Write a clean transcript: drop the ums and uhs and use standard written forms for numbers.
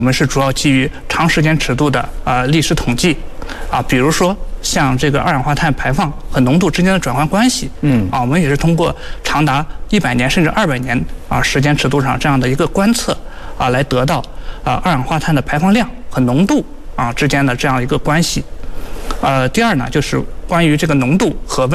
我们是主要基于长时间尺度的历史统计，比如说像这个二氧化碳排放和浓度之间的转换关系，我们也是通过长达100年甚至200年时间尺度上这样的一个观测来得到二氧化碳的排放量和浓度之间的这样一个关系。第二呢，就是关于这个浓度和温